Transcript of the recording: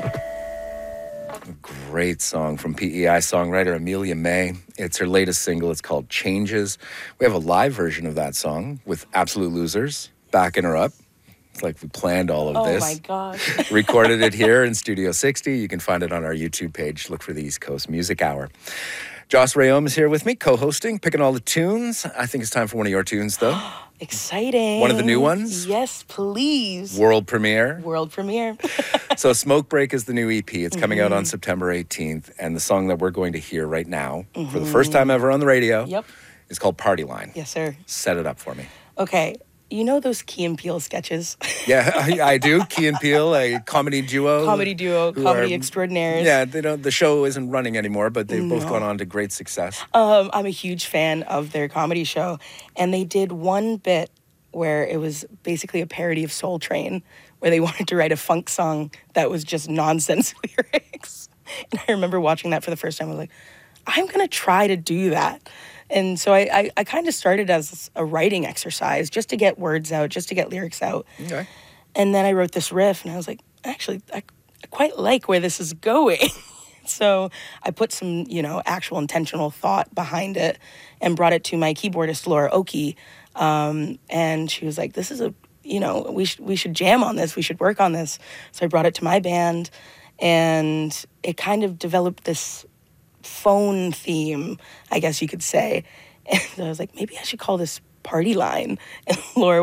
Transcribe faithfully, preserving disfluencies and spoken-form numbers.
Great song from P E I songwriter Amelia May. It's her latest single. It's called Changes. We have a live version of that song with Absolute Losers backing her up. It's like we planned all of oh this. Oh, my gosh. Recorded it here in Studio sixty. You can find it on our YouTube page. Look for the East Coast Music Hour. Joss Rayom is here with me, co-hosting, picking all the tunes. I think it's time for one of your tunes, though. Exciting. One of the new ones? Yes, please. World premiere. World premiere. So Smoke Break is the new E P. It's coming mm-hmm. out on September eighteenth. And the song that we're going to hear right now, mm-hmm. for the first time ever on the radio, yep. is called Party Line. Yes, sir. Set it up for me. Okay. You know those Key and Peele sketches? Yeah, I, I do. Key and Peele, a comedy duo. Comedy duo, comedy are, extraordinaires. Yeah, they don't. The show isn't running anymore, but they've no. both gone on to great success. Um, I'm a huge fan of their comedy show. And they did one bit where it was basically a parody of Soul Train, where they wanted to write a funk song that was just nonsense lyrics. And I remember watching that for the first time. I was like, I'm going to try to do that. And so I, I, I kind of started as a writing exercise just to get words out, just to get lyrics out. Okay. And then I wrote this riff, and I was like, actually, I, I quite like where this is going. So I put some, you know, actual intentional thought behind it and brought it to my keyboardist, Laura Oki. Um, and she was like, this is a, you know, we, sh- we should jam on this. We should work on this. So I brought it to my band, and it kind of developed this phone theme, I guess you could say. And I was like, maybe I should call this Party Line. And Laura